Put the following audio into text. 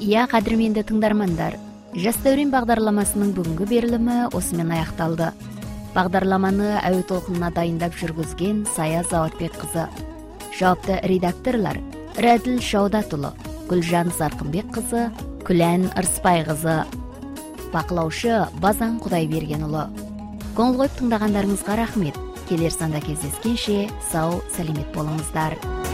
Кадырменді тыңдармандар, Жас дәурен бағдарламасының бүгінгі берілімі осымен аяқталды. Бағдарламаны әуе толқынына дайындап жүргізген Сая Заватбек қызы. Жауапты редакторлар Рәділ Шаудатұлы, Гүлжан Зарқынбек қызы, Күлән Ырыспай қызы. Бақылаушы Базан Құдайбергенұлы. Көңіл қойып тыңдағандарыңызға рахмет. Келер санда кездескенше сау, сәлемет болыңыздар.